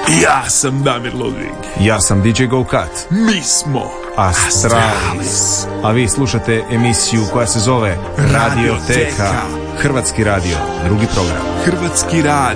Ja sam Damir Ludvig. Ja sam DJ Go-Kat. Mi smo Astralis. A vi slušate emisiju koja se zove Radioteka. Hrvatski radio, drugi program. Hrvatski radio.